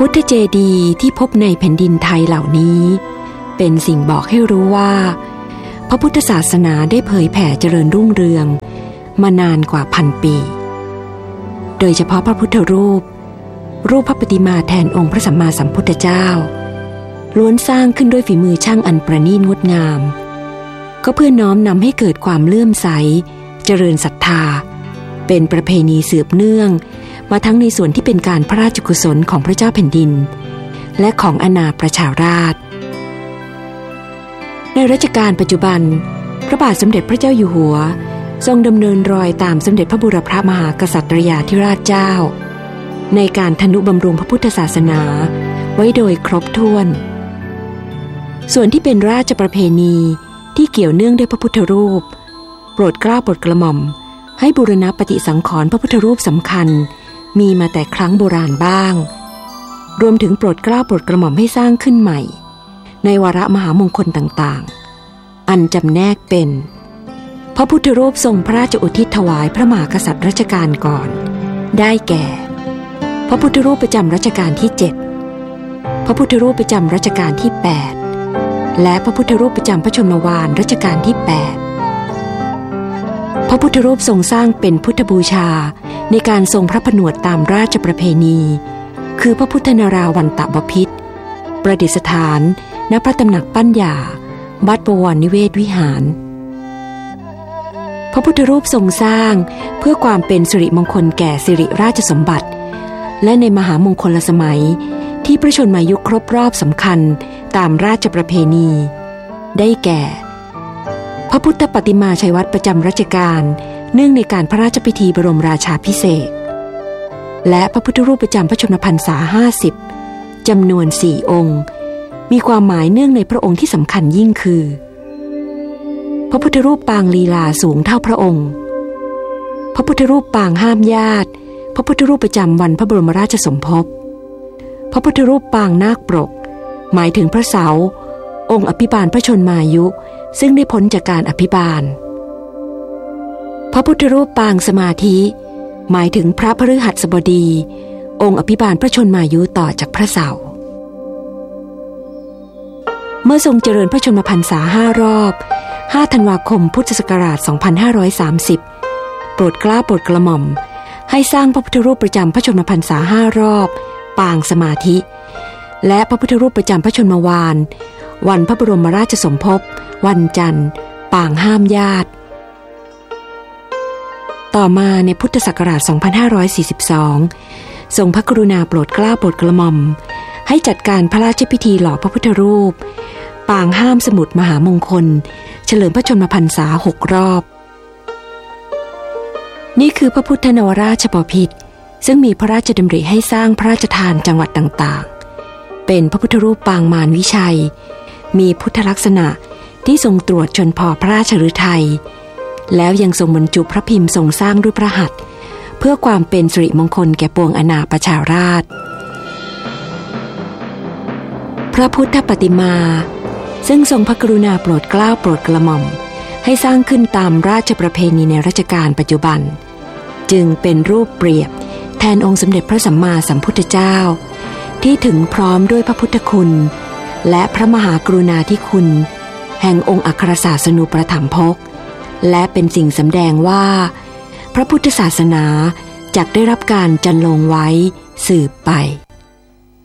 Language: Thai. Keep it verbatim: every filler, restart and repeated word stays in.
พุทธเจดีย์ที่พบในแผ่นดินไทยเหล่านี้เป็นสิ่งบอกให้รู้ว่าพระพุทธศาสนาได้เผยแผ่เจริญรุ่งเรืองมานานกว่าพันปีโดยเฉพาะพระพุทธรูปรูปพระปฏิมาแทนองค์พระสัมมาสัมพุทธเจ้าล้วนสร้างขึ้นด้วยฝีมือช่างอันประณีตงดงามก็เพื่อน้อมนำให้เกิดความเลื่อมใสเจริญศรัทธาเป็นประเพณีสืบเนื่องมาทั้งในส่วนที่เป็นการพระราชกุศลของพระเจ้าแผ่นดินและของอาณาประชาราษฎร์ในรัชกาลปัจจุบันพระบาทสมเด็จพระเจ้าอยู่หัวทรงดำเนินรอยตามสมเด็จพระบูรพมหากษัตริยาธิราชเจ้าในการทนุบำรุงพระพุทธศาสนาไว้โดยครบถ้วนส่วนที่เป็นราชประเพณีที่เกี่ยวเนื่องด้วยพระพุทธรูปโปรดเกล้าโปรดกระหม่อมให้บูรณะปฏิสังขรณ์พระพุทธรูปสำคัญมีมาแต่ครั้งโบราณบ้างรวมถึงโปรดเกล้าโปรดกระหม่อมให้สร้างขึ้นใหม่ในวาระมหามงคลต่างๆอันจำแนกเป็นพระพุทธรูปทรงพระราชอุทิศถวายพระมหากษัตริย์รัชกาลก่อนได้แก่พระพุทธรูปประจำรัชกาลที่เจ็ดพระพุทธรูปประจำรัชกาลที่แปดและพระพุทธรูปประจำพระชนมวาลรัชกาลที่แปดพระพุทธรูปทรงสร้างเป็นพุทธบูชาในการทรงพระผนวดตามราชประเพณีคือพระพุทธนราวัณตบพิตรประดิษฐานณพระตำหนักปัญญาวัดบวรนิเวศวิหารพระพุทธรูปทรงสร้างเพื่อความเป็นสิริมงคลแก่สิริราชสมบัติและในมหามงคลสมัยที่พระชนมายุครบรอบสำคัญตามราชประเพณีได้แก่พระพุทธปฏิมาชัยวัตรประจำรัชกาลเนื่องในการพระราชพิธีบรมราชาภิเษกและพระพุทธรูปประจำพระชนมพรรษาห้าสิบจำนวนสี่องค์มีความหมายเนื่องในพระองค์ที่สำคัญยิ่งคือพระพุทธรูปปางลีลาสูงเท่าพระองค์พระพุทธรูปปางห้ามญาติพระพุทธรูปประจำวันพระบรมราชสมภพพระพุทธรูปปางนาคปรกหมายถึงพระเสาองค์อภิบาลพระชนมายุซึ่งได้พ้นจากการอภิบาลพระพุทธรูปปางสมาธิหมายถึงพระพฤหัสบดีองค์อภิบาลพระชนมายุต่อจากพระเสาเมื่อทรงเจริญพระชนมพรรษาห้ารอบห้าธันวาคมพุทธศักราชสองพันห้าร้อยสามสิบโปรดเกล้าโปรดกระหม่อมให้สร้างพระพุทธรูปประจำพระชนมพรรษาห้ารอบปางสมาธิและพระพุทธรูปประจำพระชนมวาลวันพระบรมราชสมภพวันจันทร์ปางห้ามญาติต่อมาในพุทธศักราชสองพันห้าร้อยสี่สิบสองทรงพระกรุณาโปรดเกล้าโปรดกระหม่อมให้จัดการพระราชพิธีหล่อพระพุทธรูปปางห้ามสมุทรมหามงคลเฉลิมพระชนมพรรษาหกรอบนี่คือพระพุทธนวราชบพิตรซึ่งมีพระราชดำริให้สร้างพระราชทานจังหวัดต่างๆเป็นพระพุทธรูปปางมารวิชัยมีพุทธลักษณะที่ทรงตรวจชนพอพระราชฤทัยแล้วยังทรงบรรจุพระพิมพ์ทรงสร้างด้วยพระหัตถ์เพื่อความเป็นสิริมงคลแก่ปวงอาณาประชาราษฎร์พระพุทธปฏิมาซึ่งทรงพระกรุณาโปรดเกล้าโปรดกระหม่อมให้สร้างขึ้นตามราชประเพณีในรัชกาลปัจจุบันจึงเป็นรูปเปรียบแทนองค์สมเด็จพระสัมมาสัมพุทธเจ้าที่ถึงพร้อมด้วยพระพุทธคุณและพระมหากรุณาธิคุณแห่งองค์อัครศาสนูปถัมภกและเป็นสิ่งสำแดงว่าพระพุทธศาสนาจักได้รับการจันลงไว้สืบไป